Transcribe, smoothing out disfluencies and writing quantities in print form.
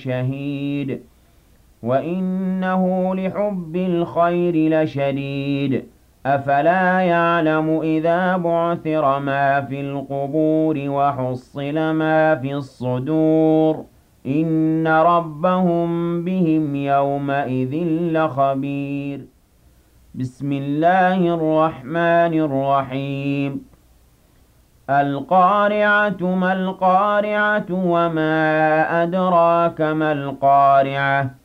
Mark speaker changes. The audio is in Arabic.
Speaker 1: شهيد وإنه لحب الخير لشديد أفلا يعلم إذا بعثر ما في القبور وحصل ما في الصدور إن ربهم بهم يومئذ لخبير بسم الله الرحمن الرحيم القارعة ما القارعة وما أدراك ما القارعة